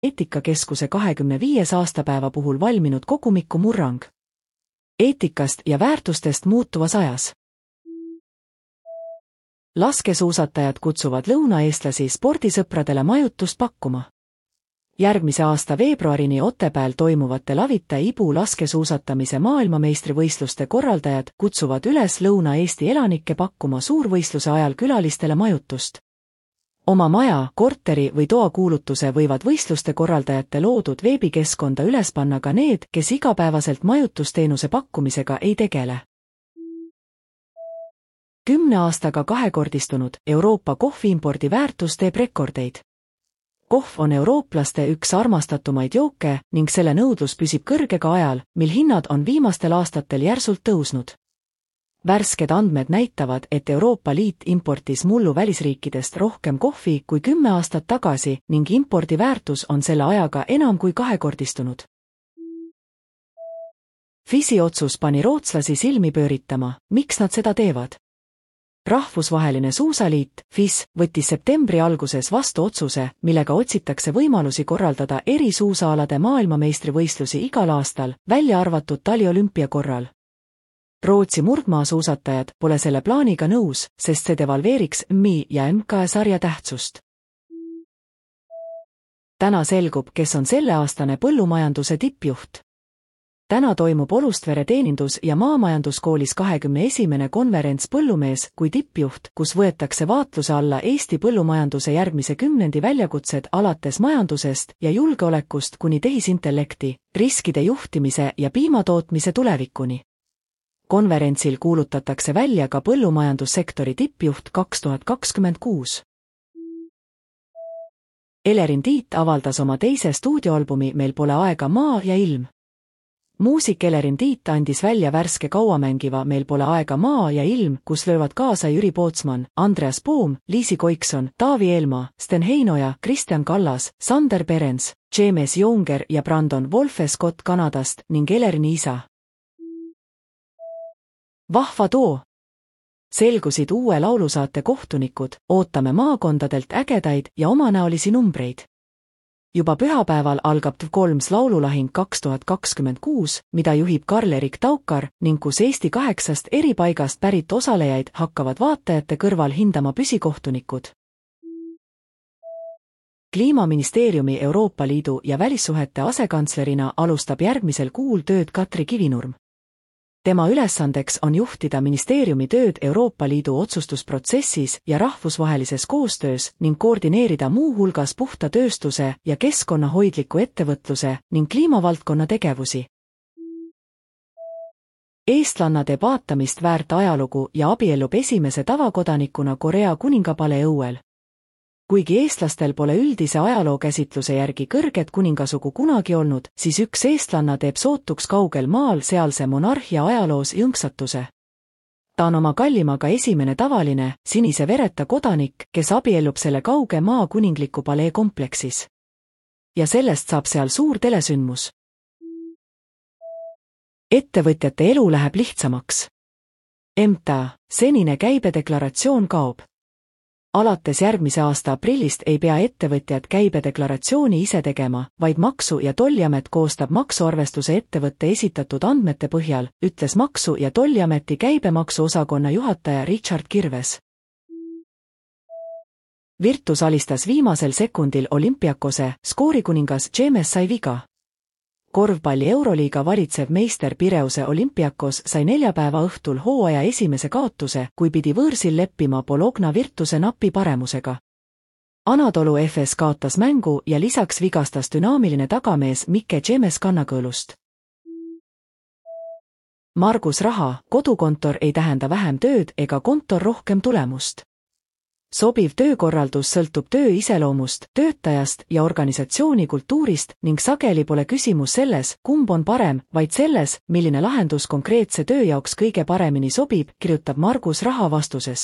eetikakeskuse 25. aastapäeva puhul valminud kogumikku Murrang eetikast ja väärtustest muutuvas ajas. Laskesuusatajad kutsuvad lõunaeestlasi spordisõpradele majutust pakkuma. Järgmise aasta veebruarini Otepääl toimuvate Lavita Ibu laskesuusatamise maailmameistrivõistluste korraldajad kutsuvad üles Lõuna-Eesti elanikke pakkuma suurvõistluse ajal külalistele majutust. Oma maja, korteri või toa kuulutuse võivad võistluste korraldajate loodud veebikeskkonda üles panna ka need, kes igapäevaselt majutusteenuse pakkumisega ei tegele. 10 aastaga kahekordistunud Euroopa kohviimpordi väärtus teeb rekordeid. Kohv on eurooplaste üks armastatumaid jooke ning selle nõudlus püsib kõrge ka ajal, mil hinnad on viimastel aastatel järsult tõusnud. Värsked andmed näitavad, et Euroopa Liit importis mullu välisriikidest rohkem kohvi kui 10 aastat tagasi ning impordi väärtus on selle ajaga enam kui kahekordistunud. FIS-i otsus pani rootslasi silmi pööritama, miks nad seda teevad. Rahvusvaheline suusaliit, FIS, võttis septembri alguses vastu otsuse, millega otsitakse võimalusi korraldada eri suusaalade maailmameistrivõistlusi igal aastal, välja arvatud taliolümpia korral. Rootsi murdmaasuusatajad pole selle plaaniga nõus, sest see devalveeriks MI ja MK-sarja tähtsust. Täna selgub, kes on selleaastane põllumajanduse tippjuht. Täna toimub Olustvere teenindus- ja maamajanduskoolis 21. konverents Põllumees kui tippjuht, kus võetakse vaatluse alla Eesti põllumajanduse järgmise kümnendi väljakutsed alates majandusest ja julgeolekust kuni tehisintellekti, riskide juhtimise ja piimatootmise tulevikuni. Konverentsil kuulutatakse välja ka põllumajandussektori tippjuht 2026. Elerin Tiit avaldas oma teise stuudioalbumi Meil pole aega maa ja ilm. Muusik Elerin Tiit andis välja värske kauamängiva Meil pole aega maa ja ilm, kus löövad kaasa Jüri Pootsman, Andreas Poom, Liisi Koikson, Taavi Eelmaa, Sten Heinoja, Kristjan Kallas, Sander Perens, James Younger ja Brandon Wolfe Scott Kanadast ning Elerini isa. Vahva too! Selgusid uue laulusaate kohtunikud, ootame maakondadelt ägedaid ja omanäolisi numbreid. Juba pühapäeval algab T3 laululahing 2026, mida juhib Karl-Erik Taukar ning kus Eesti 8 eri paigast pärit osalejaid hakkavad vaatajate kõrval hindama püsikohtunikud. Kliimaministeeriumi Euroopa Liidu ja välissuhete asekantslerina alustab järgmisel kuul tööd Katri Kivinurm. Tema ülesandeks on juhtida ministeeriumi tööd Euroopa Liidu otsustusprotsessis ja rahvusvahelises koostöös ning koordineerida muu hulgas puhta tööstuse ja keskkonnahoidliku ettevõtluse ning kliimavaldkonna tegevusi. Eestlanna teeb vaatamist väärt ajalugu ja abiellub esimese tavakodanikuna Korea kuningapale õuel. Kuigi eestlastel pole üldise ajalookäsitluse järgi kõrget kuningasugu kunagi olnud, siis üks eestlanna teeb sootuks kaugel maal sealse monarhia ajaloos jõnksatuse. Ta on oma kallimaga esimene tavaline, sinise vereta kodanik, kes abiellub selle kauge maa kuningliku palee kompleksis. Ja sellest saab seal suur telesündmus. Ettevõtjate elu läheb lihtsamaks. MTA, senine käibedeklaratsioon kaob. Alates järgmise aasta aprillist ei pea ettevõtjad käibedeklaratsiooni ise tegema, vaid Maksu- ja Tolliamet koostab maksuarvestuse ettevõtte esitatud andmete põhjal, ütles Maksu- ja Tolliameti käibemaksuosakonna juhataja Richard Kirves. Virtus alistas viimasel sekundil Olympiakose, skoorikuningas James sai viga. Korvpalli Euroliiga valitsev meister Pireuse Olympiakos sai neljapäeva õhtul hooaja esimese kaotuse, kui pidi võõrsil leppima Bologna Virtuse napi paremusega. Anadolu FS kaotas mängu ja lisaks vigastas dünaamiline tagamees Mike James kannakõõlust. Margus Raha, kodukontor ei tähenda vähem tööd ega kontor rohkem tulemust. Sobiv töökorraldus sõltub töö iseloomust, töötajast ja organisatsiooni kultuurist ning sageli pole küsimus selles, kumb on parem, vaid selles, milline lahendus konkreetse töö jaoks kõige paremini sobib, kirjutab Margus Raha vastuses.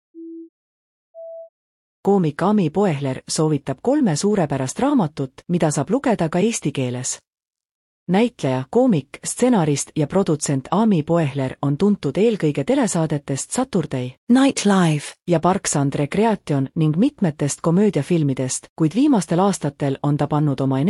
Koomik Ami Poehler soovitab 3 suurepärast raamatut, mida saab lugeda ka eesti keeles. Näitleja, koomik, stsenarist ja produtsent Ami Poehler on tuntud eelkõige telesaadetest Saturday Night Live ja Parks and Recreation ning mitmetest komöödiafilmidest, kuid viimastel aastatel on ta pannud oma